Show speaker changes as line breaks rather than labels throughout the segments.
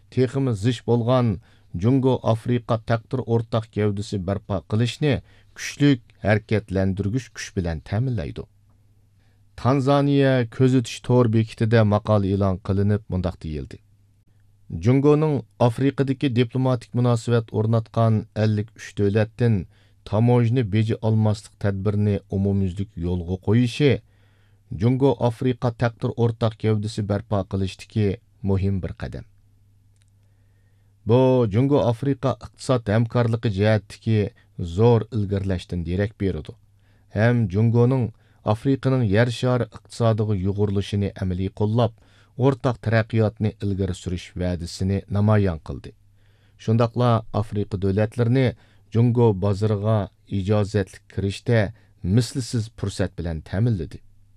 texmi zish bo'lgan Jungo Afrika taqdir o'rtaq gavdisi barpo qilishni kuchlik harakatlantirgich kuch bilan ta'minlaydi. Tanzaniya ko'zitish to'r bekitida maqola e'lon qilinib mundaq deyildi. Jungoning Afrikadagi diplomatik munosabat o'rnatgan 53 davlatdan tamojni beji olmaslik tadbirini umumyuzlik yo'lga qo'yishi Jungo Afrika taqdir o'rtaq gavdisi barpo qilishdagi muhim bir qadam. Bu Jungo Afrika iqtisod hamkorligi jihatdagi zo'r ilgirlashdan derak beradi. Ham Jungoning Afrikaning yer shari iqtisodiga yugurilishini amaliy qo'llab, o'rtaq taraqqiyotni ilgari surish va'dasini namoyon qildi. Shundaqla Afrika davlatlarini Jungo bozoriga ijozatli kirishda mislsiz fursat bilan ta'minladi.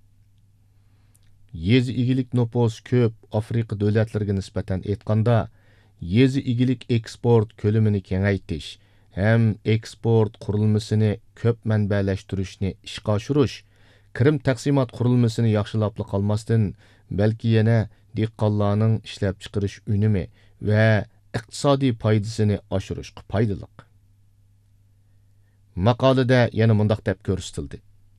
Yezi igilik nüfus ko'p Afrika davlatlariga nisbatan aytganda, yezi igilik eksport ko'lamini kengaytirish ham eksport qurilmasini ko'p manbalashtirishni ishga oshirish, kirim taqsimot qurilmasini yaxshilab qolmasdan, balki yana dehqonlarning ishlab chiqarish unumi va iqtisodiy foydasini oshirishga foydali. Maqolada yana mundaq deb ko'rsatildi.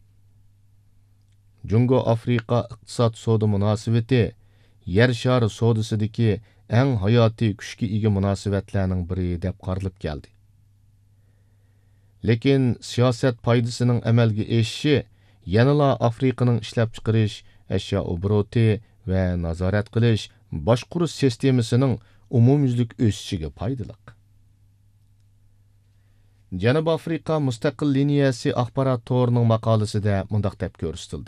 Jungo Afrika iqtisod savdo munosabati yer shari savdosidagi eng hayotiy kuchga ega munosabatlarning biri deb qaralib keldi. Lekin siyosat foydasining amalga oshishi yanala Afrikaning ishlab chiqarish, ashyo obroti va nazorat qilish boshqaruv sistemasining umumyuzlik o'sishiga foydali. Janub Afrika mustaqil liniyasi axborot to'rining maqolasida mundaq deb ko'rsatildi.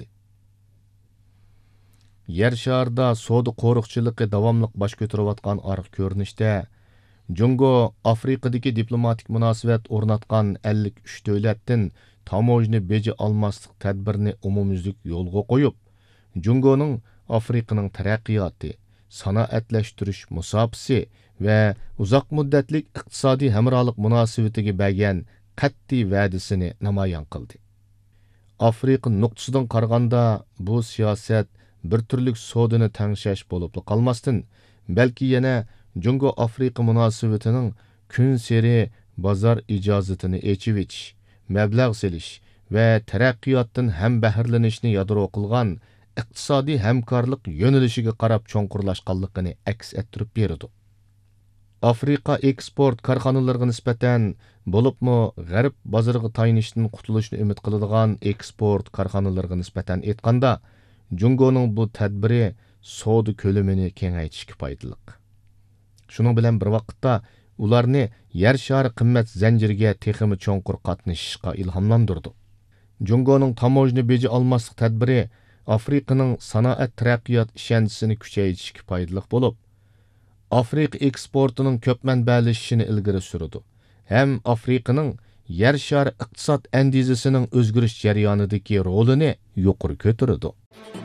Yer sharida savdo qo'riqchiligi davomli bosh ko'tarayotgan ariq ko'rinishda Jungo Afrikadagi diplomatik munosabat o'rnatgan 53 davlatdan tamojni beji olmaslik tadbirini umumyuzlik yo'lga qo'yib, Jungoning Afrikaning taraqqiyoti, sanoatlashtirish musobaqasi va uzoq muddatlik iqtisodiy hamrohlik munosabatiga bergan qat'iy va'dasini namoyon qildi. Afrika nuqtasidan qaraganda bu siyosat bir turlik savdoni tangshash bo'lib qolmasdan, balki yana Jungo Afrika munosabatining kun seri bozor ijozatini echib etish, mablag' selish va taraqqiyotdan ham bahrlanishni yadro qilgan iqtisodiy hamkorlik yo'nalishiga qarab cho'nqurlashganligini aks ettirib beradi. Afrika eksport korxonalariga nisbatan bo'libmi g'arb bozoriga tayinishdan qutulishni umid qiladigan eksport korxonalariga nisbatan aytganda, Jungoning bu tadbiri savdo ko'lamini kengaytirishga foydali. Shuning bilan bir vaqtda ularni yer shari qimmat zanjiriga texmi cho'nqur qatnashishga ilhomlantirdi. Jungoning tamojni beji olmaslik tadbiri Afrikaning sanoat taraqqiyot ishonchisini kuchaytirishga foydali bo'lib, Afrika eksportining ko'p manbalashishini ilgari surdi. Ham Afrikaning yer shari iqtisod andizasining o'zgarish jarayonidagi rolini yuqori ko'tardi.